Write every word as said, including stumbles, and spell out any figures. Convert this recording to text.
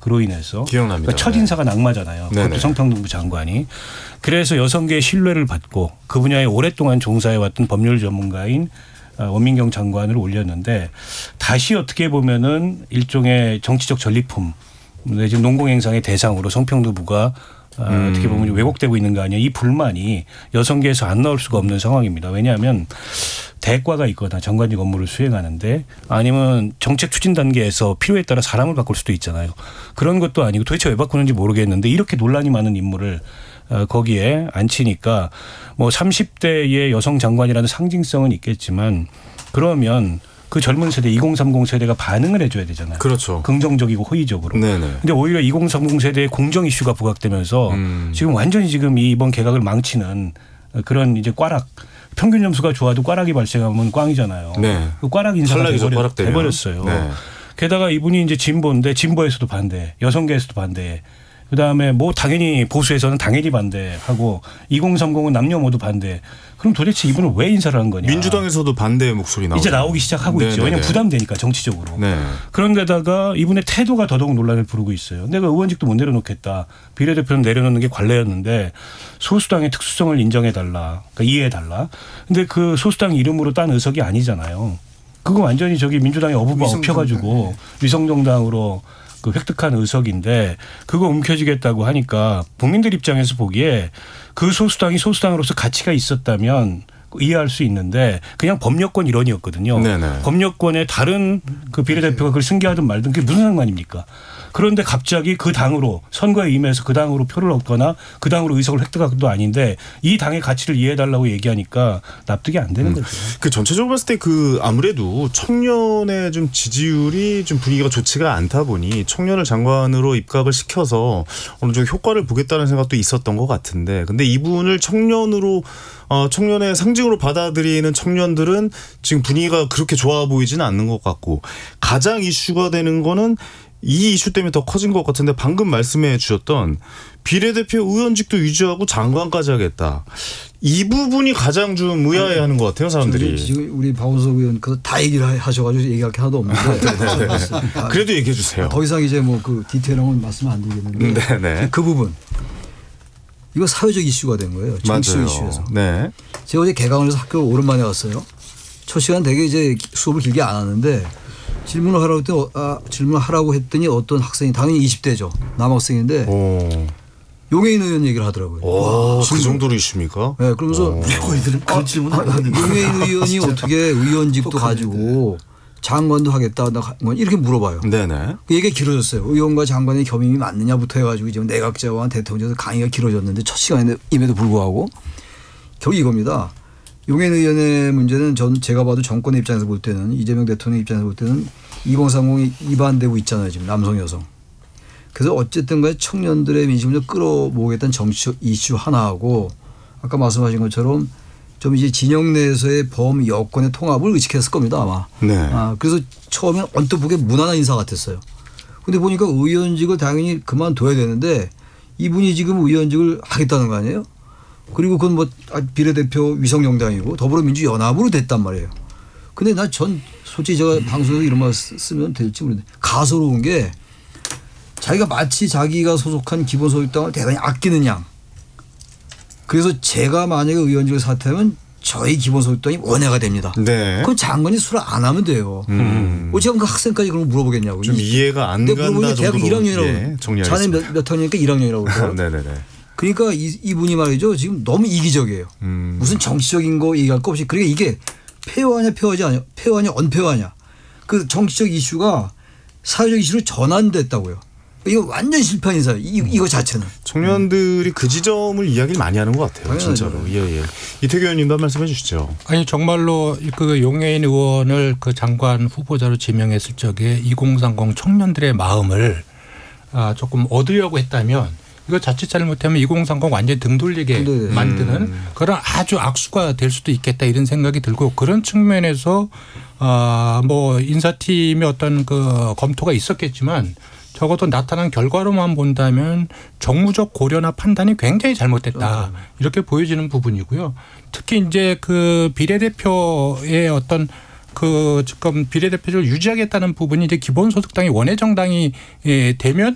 그로 인해서 기억납니다. 그러니까 첫 인사가 낙마잖아요. 네네. 그것도 성평등부 장관이. 그래서 여성계의 신뢰를 받고 그 분야에 오랫동안 종사해왔던 법률 전문가인 원민경 장관을 올렸는데 다시 어떻게 보면은 일종의 정치적 전리품 지금 농공행상의 대상으로 성평등부가 음. 어떻게 보면 왜곡되고 있는 거 아니냐 이 불만이 여성계에서 안 나올 수가 없는 상황입니다. 왜냐하면 대과가 있거나 장관직 업무를 수행하는데 아니면 정책 추진 단계에서 필요에 따라 사람을 바꿀 수도 있잖아요. 그런 것도 아니고 도대체 왜 바꾸는지 모르겠는데 이렇게 논란이 많은 인물을 거기에 앉히니까 뭐 삼십 대의 여성 장관이라는 상징성은 있겠지만 그러면 그 젊은 세대 이공삼공 세대가 반응을 해줘야 되잖아요. 그렇죠. 긍정적이고 호의적으로. 네네. 근데 오히려 이공삼공 세대의 공정 이슈가 부각되면서 음. 지금 완전히 지금 이번 개각을 망치는 그런 이제 꽈락 평균 점수가 좋아도 꽈락이 발생하면 꽝이잖아요. 네. 그 꽈락 인사가 돼버렸, 돼버렸어요. 네. 게다가 이분이 이제 진보인데 진보에서도 반대, 여성계에서도 반대. 그다음에 뭐 당연히 보수에서는 당연히 반대하고 이공삼공은 남녀 모두 반대. 그럼 도대체 이분을 왜 인사를 한 거냐. 민주당에서도 반대 목소리 나오죠. 이제 나오기 시작하고 네네네. 있죠. 왜냐하면 부담되니까 정치적으로. 네. 그런데다가 이분의 태도가 더더욱 논란을 부르고 있어요. 내가 의원직도 못 내려놓겠다. 비례대표는 내려놓는 게 관례였는데 소수당의 특수성을 인정해달라. 그러니까 이해해달라. 근데 그 소수당 이름으로 딴 의석이 아니잖아요. 그거 완전히 저기 민주당의 어부가 엎혀가지고 위성정당으로 그 획득한 의석인데 그거 움켜쥐겠다고 하니까 국민들 입장에서 보기에 그 소수당이 소수당으로서 가치가 있었다면 이해할 수 있는데 그냥 법여권 일원이었거든요. 네네. 법여권에 다른 그 비례대표가 그걸 승계하든 말든 그게 무슨 상관입니까? 그런데 갑자기 그 당으로 선거에 임해서 그 당으로 표를 얻거나 그 당으로 의석을 획득한 것도 아닌데 이 당의 가치를 이해해달라고 얘기하니까 납득이 안 되는 음. 거죠. 그 전체적으로 봤을 때 그 아무래도 청년의 좀 지지율이 좀 분위기가 좋지가 않다 보니 청년을 장관으로 입각을 시켜서 어느 정도 효과를 보겠다는 생각도 있었던 것 같은데 근데 이분을 청년으로 어, 청년의 상징으로 받아들이는 청년들은 지금 분위기가 그렇게 좋아 보이지는 않는 것 같고 가장 이슈가 되는 거는 이 이슈 때문에 더 커진 것 같은데 방금 말씀해 주셨던 비례대표 의원직도 유지하고 장관까지 하겠다. 이 부분이 가장 좀 의아해하는 것 같아요, 사람들이. 지금 우리 박원석 의원 다 얘기를 하셔가지고 얘기할 게 하나도 없는데. 그래도 얘기해 주세요. 더 이상 이제 뭐 그 디테일한 말씀 안 드리겠는데 네네. 그 부분. 이거 사회적 이슈가 된 거예요. 정치적 맞아요. 이슈에서. 네. 제가 어제 개강을 해서 학교 오랜만에 왔어요. 첫 시간 되게 이제 수업을 길게 안 하는데 질문을 하라고 했더니 아, 질문을 하라고 했더니 어떤 학생이 당연히 이십 대죠. 남학생인데 오. 용해인 의원 얘기를 하더라고요. 오, 그 정도로 이슈입니까? 네. 그러면서 애들은 그런 질문 안 하는데 용해인 의원이 어떻게 의원직도 가지고 장관도 하겠다 이렇게 물어봐요. 네네. 그 얘기가 길어졌어요. 의원과 장관의 겸임이 맞느냐부터 해가지고 지금 내각제와 대통령에서 강의가 길어졌는데 첫 시간임에도 불구하고 결국 이겁니다. 용해인 의원의 문제는 전 제가 봐도 정권의 입장에서 볼 때는 이재명 대통령 입장에서 볼 때는 이공삼공이 이반되고 있잖아요. 지금 남성 여성. 그래서 어쨌든 간에 청년들의 민심을 좀 끌어모으겠다는 정치적 이슈 하나하고 아까 말씀하신 것처럼 좀 이제 진영 내에서의 범 여권의 통합을 의식했을 겁니다 아마. 네. 아, 그래서 처음엔 언뜻 보기에 무난한 인사 같았어요. 그런데 보니까 의원직을 당연히 그만둬야 되는데 이분이 지금 의원직을 하겠다는 거 아니에요? 그리고 그건 뭐 비례대표 위성정당이고 더불어민주연합으로 됐단 말이에요. 근데 난 전 솔직히 제가 방송에서 이런 말 쓰면 될지 모르겠는데 가소로운 게 자기가 마치 자기가 소속한 기본소득당을 대단히 아끼는 양. 그래서 제가 만약에 의원직을 사퇴하면 저희 기본소득당이 원해가 됩니다. 네. 그럼 장관이 수를 안 하면 돼요. 음. 어찌하면 그 학생까지 그런 거 물어보겠냐고. 좀 이해가 안 간다 정도로. 대학 일 학년이라고. 예, 자네 몇, 몇 학년이니까 일 학년이라고 그러죠. 네네네. 그러니까 이, 이분이 말이죠. 지금 너무 이기적이에요. 음. 무슨 정치적인 거 얘기할 거 없이. 그러니까 이게 폐허하냐 폐허하지 않냐. 폐허하냐 언폐허하냐. 그 정치적 이슈가 사회적 이슈로 전환됐다고요. 이거 완전 실패한 인사예요. 이, 이거 자체는. 청년들이 그 지점을 이야기를 많이 하는 것 같아요. 당연하죠. 진짜로. 예, 예. 이태규 의원님도 한 말씀 해 주시죠. 아니 정말로 그 용해인 의원을 그 장관 후보자로 지명했을 적에 이공삼공 청년들의 마음을 아, 조금 얻으려고 했다면 이거 자칫 잘못하면 이공삼공 완전히 등 돌리게 네. 만드는 음. 그런 아주 악수가 될 수도 있겠다 이런 생각이 들고 그런 측면에서 아, 뭐 인사팀의 어떤 그 검토가 있었겠지만 적어도 나타난 결과로만 본다면 정무적 고려나 판단이 굉장히 잘못됐다. 이렇게 보여지는 부분이고요. 특히 이제 그 비례대표의 어떤 그 지금 비례대표를 유지하겠다는 부분이 이제 기본소득당이 원외정당이 되면